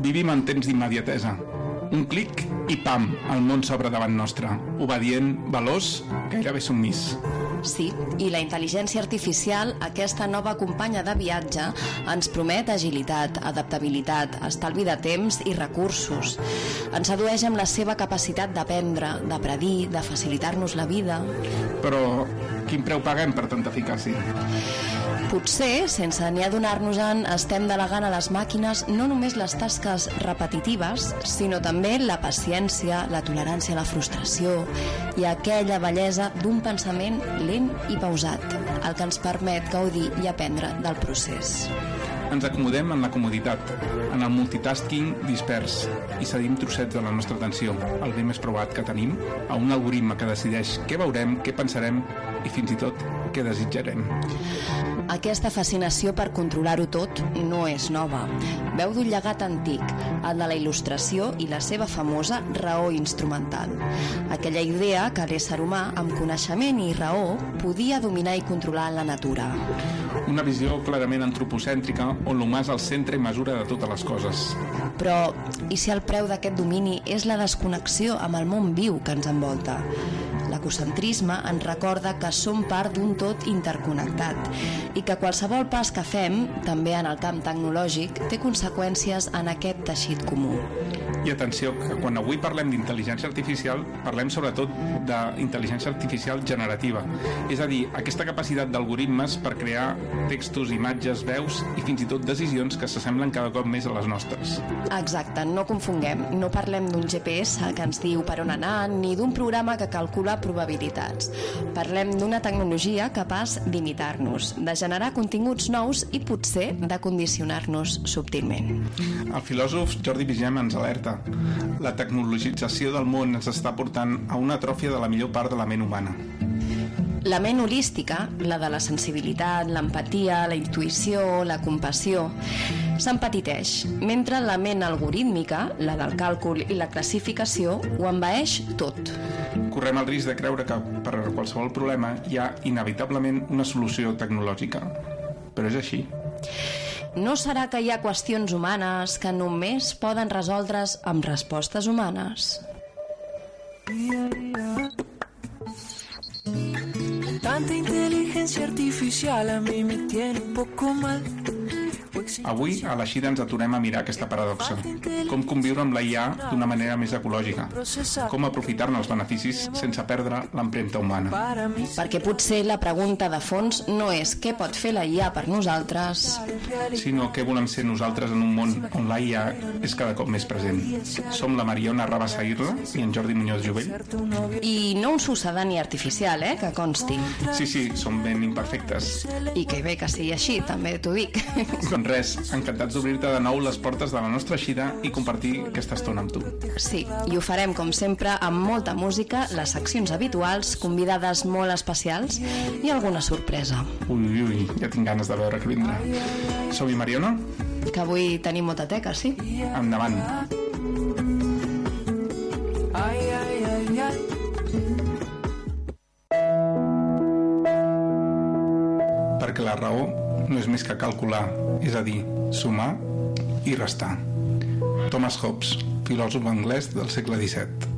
Vivim en temps d'immediatesa. Un clic i pam, el món s'obre davant nostre. Obedient, veloç, gairebé submís. Sí, i la intel·ligència artificial, aquesta nova companya de viatge, ens promet agilitat, adaptabilitat, estalvi de temps i recursos. Ens sedueix amb la seva capacitat d'aprendre, de predir, de facilitar-nos la vida. Però quin preu paguem per tanta eficàcia? Potser, sense ni adonar-nos-en, estem delegant a les màquines no només les tasques repetitives, sinó també la paciència, la tolerància a la frustració i aquella bellesa d'un pensament lent i pausat, el que ens permet gaudir i aprendre del procés. Ens acomodem en la comoditat, en el multitasking dispers i cedim trossets de la nostra atenció, el bé més provat que tenim, a un algoritme que decideix què veurem, què pensarem i fins i tot què desitjarem. Aquesta fascinació per controlar-ho tot no és nova. Veu d'un llegat antic, el de la il·lustració i la seva famosa raó instrumental. Aquella idea que l'ésser humà, amb coneixement i raó, podia dominar i controlar la natura. Una visió clarament antropocèntrica on l'humà és el centre i mesura de totes les coses. Però, i si el preu d'aquest domini és la desconnexió amb el món viu que ens envolta? L'ecocentrisme ens recorda que som part d'un tot interconnectat i que qualsevol pas que fem, també en el camp tecnològic, té conseqüències en aquest teixit comú. I atenció, que quan avui parlem d'intel·ligència artificial, parlem sobretot d'intel·ligència artificial generativa. És a dir, aquesta capacitat d'algoritmes per crear textos, imatges, veus i fins i tot decisions que s'assemblen cada cop més a les nostres. Exacte, no confonguem. No parlem d'un GPS que ens diu per on anar, ni d'un programa que calcula probabilitats. Parlem d'una tecnologia capaç d'imitar-nos, de generar continguts nous i potser de condicionar-nos subtilment. El filòsof Jordi Vigem ens alerta. La tecnologització del món ens està portant a una atròfia de la millor part de la ment humana. La ment holística, la de la sensibilitat, l'empatia, la intuïció, la compassió, s'empetiteix, mentre la ment algorítmica, la del càlcul i la classificació, ho envaeix tot. Correm el risc de creure que per a qualsevol problema hi ha inevitablement una solució tecnològica. Però és així. No serà que hi ha qüestions humanes que només poden resoldre's amb respostes humanes? Tanta inteligencia artificial a mí me tiene un poco mal. Avui a l'Eixida ens aturem a mirar aquesta paradoxa. Com conviure amb la IA d'una manera més ecològica. Com aprofitar-ne els beneficis sense perdre l'empremta humana. Perquè potser la pregunta de fons no és què pot fer la IA per nosaltres, sinó què volem ser nosaltres en un món on la IA és cada cop més present. Som la Mariona Rabassa-Irla i en Jordi Muñoz Jovell. I no un succedani artificial, que consti. Sí, som ben imperfectes. I que bé que sigui així, també t'ho dic. Doncs res, encantats d'obrir-te de nou les portes de la nostra Eixida i compartir aquesta estona amb tu. Sí, i ho farem com sempre amb molta música, les seccions habituals, convidades molt especials i alguna sorpresa. Ui, ja tinc ganes de veure què vindrà. Som-hi, Mariona? Que avui tenim molta teca, sí? Endavant. Perquè la raó no és més que calcular, és a dir, sumar i restar. Thomas Hobbes, filòsof anglès del segle XVII.